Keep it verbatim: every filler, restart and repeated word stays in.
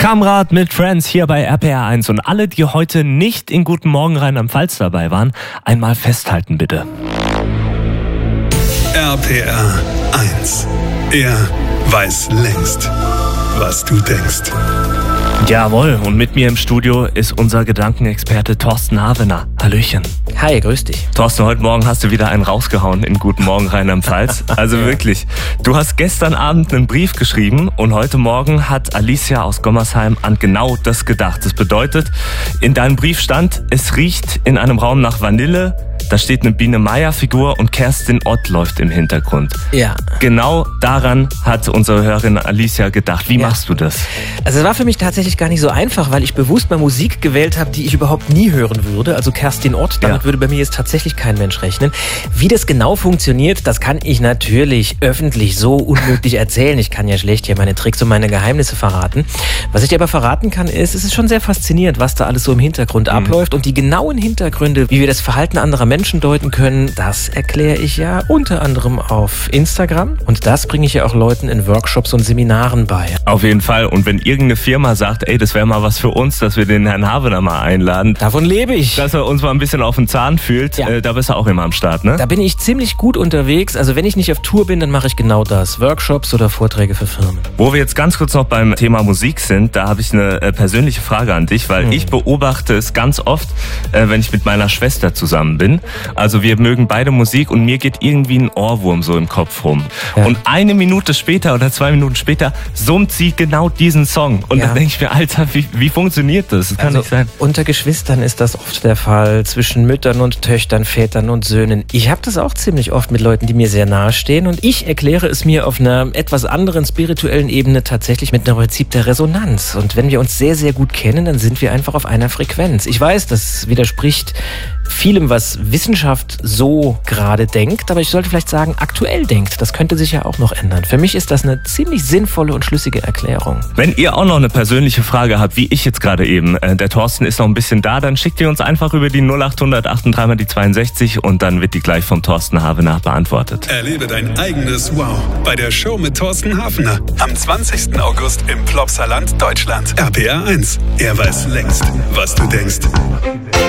Kamrat mit Friends hier bei R P R eins. Und alle, die heute nicht in Guten Morgen Rheinland-Pfalz dabei waren, einmal festhalten bitte. R P R eins. Er weiß längst, was du denkst. Jawohl, und mit mir im Studio ist unser Gedankenexperte Thorsten Havener. Hallöchen. Hi, grüß dich. Thorsten, heute Morgen hast du wieder einen rausgehauen in Guten Morgen Rheinland-Pfalz. Also wirklich, du hast gestern Abend einen Brief geschrieben und heute Morgen hat Alicia aus Gommersheim an genau das gedacht. Das bedeutet, in deinem Brief stand, es riecht in einem Raum nach Vanille, da steht eine Biene-Meier-Figur und Kerstin Ott läuft im Hintergrund. Ja. Genau daran hat unsere Hörerin Alicia gedacht. Wie ja. machst du das? Also es war für mich tatsächlich gar nicht so einfach, weil ich bewusst mal Musik gewählt habe, die ich überhaupt nie hören würde. Also Kerstin Ott, damit ja. würde bei mir jetzt tatsächlich kein Mensch rechnen. Wie das genau funktioniert, das kann ich natürlich öffentlich so unmöglich erzählen. Ich kann ja schlecht hier meine Tricks und meine Geheimnisse verraten. Was ich dir aber verraten kann, ist, es ist schon sehr faszinierend, was da alles so im Hintergrund mhm. abläuft. Und die genauen Hintergründe, wie wir das Verhalten anderer Menschen deuten können, das erkläre ich ja unter anderem auf Instagram. Und das bringe ich ja auch Leuten in Workshops und Seminaren bei. Auf jeden Fall. Und wenn irgendeine Firma sagt, ey, das wäre mal was für uns, dass wir den Herrn Havener mal einladen. Davon lebe ich. Dass er uns mal ein bisschen auf den Zahn fühlt, ja. äh, da bist du auch immer am Start, ne? Da bin ich ziemlich gut unterwegs. Also wenn ich nicht auf Tour bin, dann mache ich genau das. Workshops oder Vorträge für Firmen. Wo wir jetzt ganz kurz noch beim Thema Musik sind, da habe ich eine äh, persönliche Frage an dich, weil hm. ich beobachte es ganz oft, äh, wenn ich mit meiner Schwester zusammen bin. Also wir mögen beide Musik und mir geht irgendwie ein Ohrwurm so im Kopf rum. Ja. Und eine Minute später oder zwei Minuten später summt sie genau diesen Song. Und ja. dann denke ich mir, Alter, wie, wie funktioniert das? Das kann also, nicht sein. Unter Geschwistern ist das oft der Fall, zwischen Müttern und Töchtern, Vätern und Söhnen. Ich habe das auch ziemlich oft mit Leuten, die mir sehr nahe stehen. Und ich erkläre es mir auf einer etwas anderen spirituellen Ebene tatsächlich mit einem Prinzip der Resonanz. Und wenn wir uns sehr, sehr gut kennen, dann sind wir einfach auf einer Frequenz. Ich weiß, das widerspricht vielem, was Wissenschaft so gerade denkt, aber ich sollte vielleicht sagen, aktuell denkt. Das könnte sich ja auch noch ändern. Für mich ist das eine ziemlich sinnvolle und schlüssige Erklärung. Wenn ihr auch noch eine persönliche Frage habt, wie ich jetzt gerade eben, äh, der Thorsten ist noch ein bisschen da, dann schickt ihr uns einfach über die null acht hundert achtunddreißig mal die zweiundsechzig und dann wird die gleich vom Thorsten Havener beantwortet. Erlebe dein eigenes Wow bei der Show mit Thorsten Havener am zwanzigsten August im Plopsaland, Deutschland. R P R eins. Er weiß längst, was du denkst.